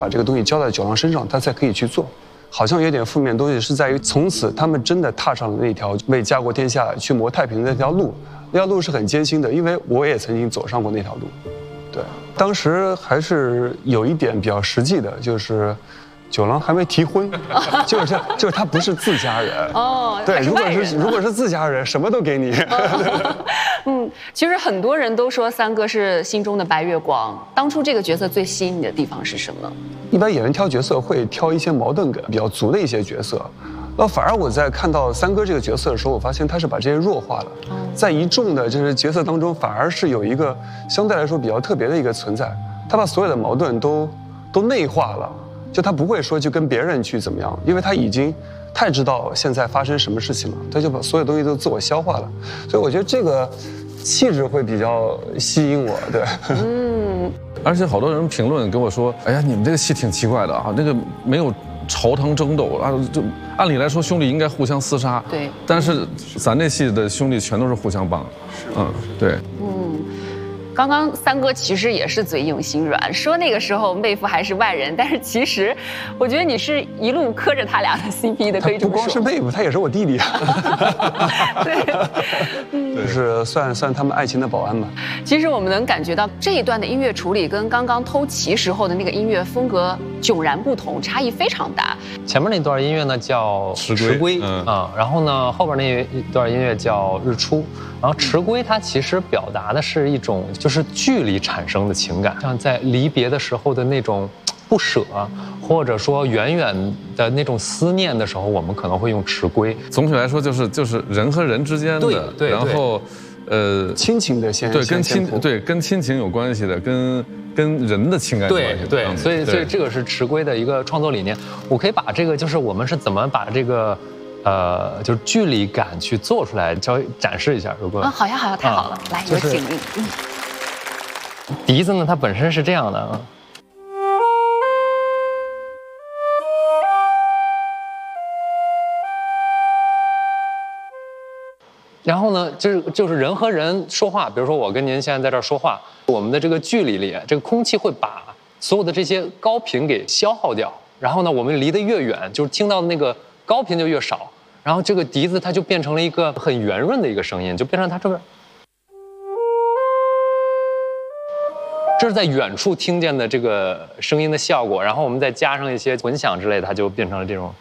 把这个东西交在九郎身上，他才可以去做。好像有点负面的东西是在于，从此他们真的踏上了那条为家国天下去谋太平的那条路。那条路是很艰辛的，因为我也曾经走上过那条路。对，当时还是有一点比较实际的，就是九郎还没提婚，就是他不是自家人哦。对，如果是自家人，什么都给你。 其实很多人都说三哥是心中的白月光。当初这个角色最吸引你的地方是什么？ 一般演员挑角色会挑一些矛盾感比较足的一些角色，反而我在看到三哥这个角色的时候，我发现他是把这些弱化了，在一众的就是角色当中，反而是有一个相对来说比较特别的一个存在。他把所有的矛盾都内化了，就他不会说就跟别人去怎么样，因为他已经太知道现在发生什么事情了，他就把所有东西都自我消化了。所以我觉得这个气质会比较吸引我，对。 而且好多人评论跟我说：“哎呀，你们这个戏挺奇怪的啊，那个没有朝堂争斗啊，就按理来说兄弟应该互相厮杀， 对。 但是咱这戏的兄弟全都是互相帮，对。 刚刚三哥其实也是嘴硬心软，说那个时候妹夫还是外人，但是其实我觉得你是一路磕着他俩的 CP 的，可以这么说。 不光是妹夫，他也是我弟弟啊。 对， 就是算他们爱情的保安吧。 其实我们能感觉到这一段的音乐处理跟刚刚偷骑时候的那个音乐风格迥然不同，差异非常大。 前面那段音乐呢叫迟归然后呢后边那一段音乐叫日出。然后迟归它其实表达的是一种就是距离产生的情感，像在离别的时候的那种不舍，或者说远远的那种思念的时候，我们可能会用迟归。 总体来说就是人和人之间的， 对， 然后亲情的对跟亲情有关系的，跟人的情感有关系的。 对，所以这个是迟归的一个创作理念。我可以把这个就是我们是怎么把这个。就是距离感去做出来，稍微展示一下，如果好呀，太好了，来，有请您。 笛子呢，它本身是这样的啊。然后呢，就是人和人说话，比如说我跟您现在在这儿说话，我们的这个距离里，这个空气会把所有的这些高频给消耗掉。然后呢，我们离得越远，就是听到的那个高频就越少。然后这个笛子它就变成了一个很圆润的一个声音，就变成它这边。这是在远处听见的这个声音的效果，然后我们再加上一些混响之类的，它就变成了这种。